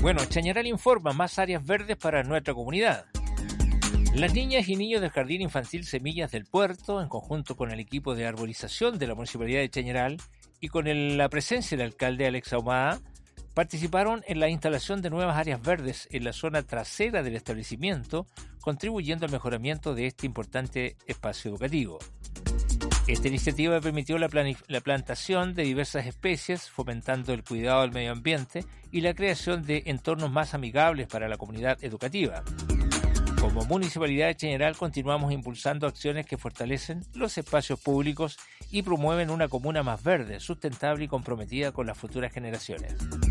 Bueno, Chañaral informa más áreas verdes para nuestra comunidad. Las niñas y niños del Jardín Infantil Semillas del Puerto, en conjunto con el equipo de arborización de la Municipalidad de Chañaral y con la presencia del alcalde Alex Ahumada, participaron en la instalación de nuevas áreas verdes en la zona trasera del establecimiento, contribuyendo al mejoramiento de este importante espacio educativo. Esta iniciativa permitió la plantación de diversas especies, fomentando el cuidado del medio ambiente y la creación de entornos más amigables para la comunidad educativa. Como Municipalidad de Chañaral continuamos impulsando acciones que fortalecen los espacios públicos y promueven una comuna más verde, sustentable y comprometida con las futuras generaciones.